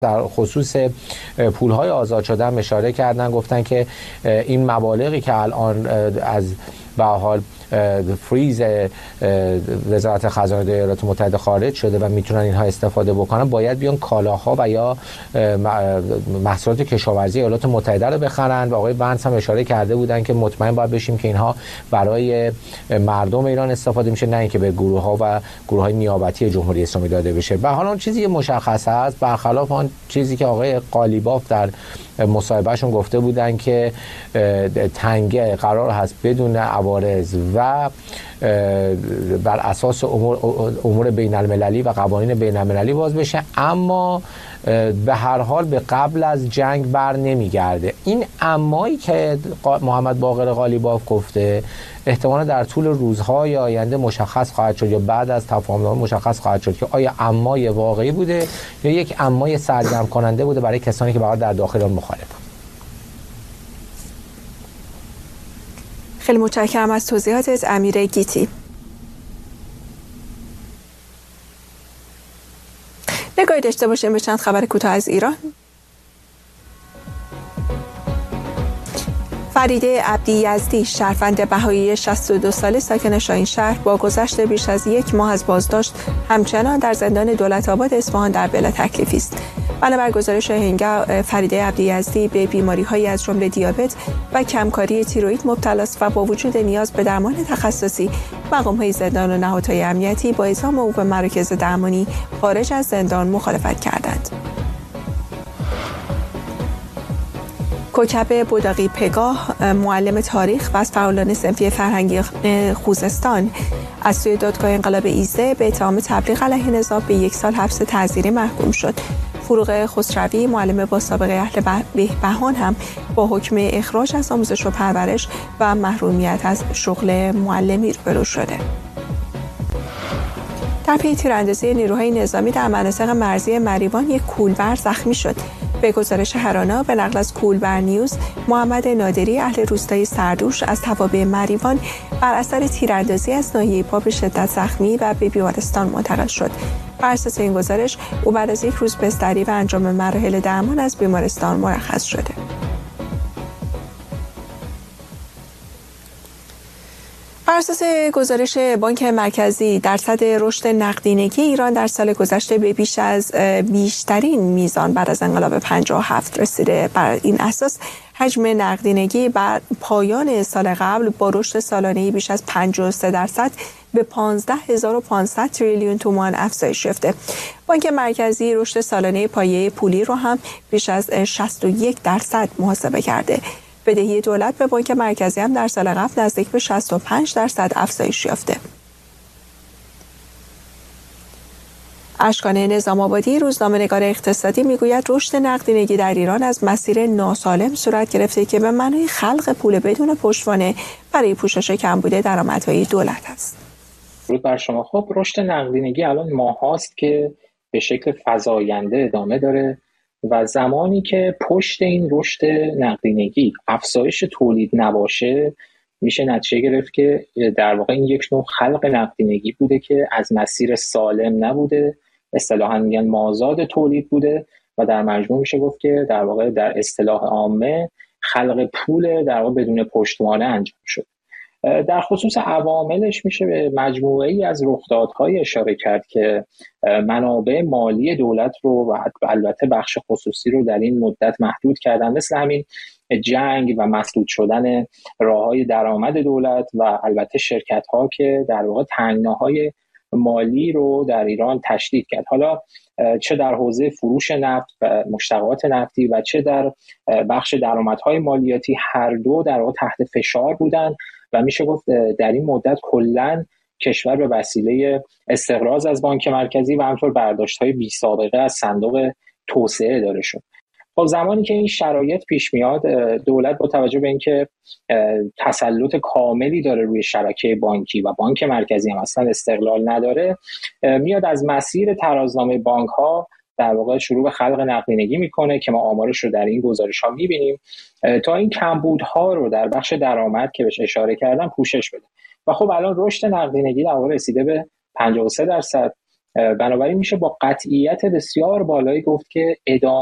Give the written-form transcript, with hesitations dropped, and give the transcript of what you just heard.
در خصوص پول‌های آزاد شده هم اشاره کردن، گفتن که این مبالغی که الان از به حال فریز وزارت خزانه ایالات متحده خارج شده و میتونن اینها استفاده بکنن، باید بیان کالاها و یا محصولات کشاورزی ایالات متحده رو بخرن. و آقای بنس هم اشاره کرده بودن که مطمئن باید بشیم که اینها برای مردم ایران استفاده میشه، نه اینکه به گروه‌ها و گروه‌های نیابتی جمهوری اسلامی داده بشه. به حال اون چیزی که مشخص است، برخلاف آن چیزی که آقای قالیباف در مصاحبهشون گفته بودن که تنگه قرار هست بدون عوارض و بر اساس امور بین المللی و قوانین بین المللی باز بشه، اما به هر حال به قبل از جنگ بر نمیگرده. این امایی که محمد باقر قالیباف گفته احتمالا در طول روزهای آینده مشخص خواهد شد یا بعد از تفاهم‌نامه مشخص خواهد شد که آیا امای واقعی بوده یا یک امای سرگرم کننده بوده برای کسانی که در داخل آن مخالفند. خیلی متشکرم از توضیحاتت امیر گیتی. نگاهی داشته باشیم به چند خبر کوتاه از ایران. فریده عبدی یزدی، شهروند بهایی 62 ساله ساکن شاهینشهر، با گذشت بیش از 1 ماه از بازداشت همچنان در زندان دولت‌آباد اصفهان در بلا تکلیف است. بنابر گزارش هنگام، فریده عبدی یزدی به بیماری‌هایی از جمله دیابت و کمکاری تیروئید مبتلا است و با وجود نیاز به درمان تخصصی، مقام‌های زندان و نهادهای امنیتی با اعزام او به مراکز درمانی خارج از زندان مخالفت کردند. کوکبه بوداقی پگاه، معلم تاریخ و از فعالان صنفی فرهنگی خوزستان، از سوی دادگاه انقلاب ایزه به اتهام تبلیغ علیه نظام به 1 سال حبس تعزیری محکوم شد. فروغ خسروی، معلم با سابقه اهل بهبهان، هم با حکم اخراج از آموزش و پرورش و محرومیت از شغل معلمی روبرو شده. در پی تیراندازی نیروهای نظامی در مناطق مرزی مریوان، یک کولبر زخمی شد. به گزارش هرانا به نقل از کولبر نیوز، محمد نادری اهل روستای سردوش از توابع مریوان بر اثر تیراندازی از ناحیه پا به شدت زخمی و به بیمارستان منتقل شد. بر اساس این گزارش او بعد از 1 روز بستری و انجام مراحل درمان از بیمارستان مرخص شده. بر اساس گزارش بانک مرکزی، درصد رشد نقدینگی ایران در سال گذشته به بیشترین میزان بعد از انقلاب 57 رسیده. بر این اساس حجم نقدینگی بر پایان سال قبل با رشد سالانه‌ای بیش از 53% به 15500 تریلیون تومان افزایش یافته. بانک مرکزی رشد سالانه پایه پولی رو هم بیش از 61% محاسبه کرده. بدهی دولت به بانک مرکزی هم در سال قبل نزدیک به 65% افزایش یافته. اشکان نظام آبادی، روزنامه‌نگار اقتصادی، میگوید رشد نقدینگی در ایران از مسیر ناسالم صورت گرفته که به معنای خلق پول بدون پشتوانه برای پوشش کمبود درآمدهای دولت است. درود بر شما. خب رشد نقدینگی الان ماهاست که به شکل فزاینده ادامه داره و زمانی که پشت این رشد نقدینگی افزایش تولید نباشه، میشه نتیجه گرفت که در واقع این یک نوع خلق نقدینگی بوده که از مسیر سالم نبوده، اصطلاحاً میگن مازاد تولید بوده و در مجموع میشه گفت که در واقع در اصطلاح عامه خلق پول در واقع بدون پشتوانه انجام شد. در خصوص عواملش میشه به مجموعه‌ای از رخدادهای اشاره کرد که منابع مالی دولت رو و البته بخش خصوصی رو در این مدت محدود کردن، مثل همین جنگ و مسدود شدن راه‌های درآمد دولت و البته شرکت‌ها که در واقع تنگناهای مالی رو در ایران تشدید کرد، حالا چه در حوزه فروش نفت و مشتقات نفتی و چه در بخش درآمدهای مالیاتی، هر دو در واقع تحت فشار بودن و میشه گفت در این مدت کلاً کشور به وسیله استقراض از بانک مرکزی و همینطور برداشت‌های بی‌سابقه از صندوق توسعه اداره شد. خب زمانی که این شرایط پیش میاد، دولت با توجه به اینکه تسلط کاملی داره روی شبکه بانکی و بانک مرکزی هم اصلا استقلال نداره، میاد از مسیر ترازنامه بانک‌ها در واقع شروع به خلق نقدینگی میکنه که ما آمارش رو در این گزارش‌ها میبینیم تا این کمبودها رو در بخش درآمد که بهش اشاره کردم پوشش بده. و خب الان رشد نقدینگی در واقع رسیده به 53%، بنابراین میشه با قطعیت بسیار بالایی گفت که ادامه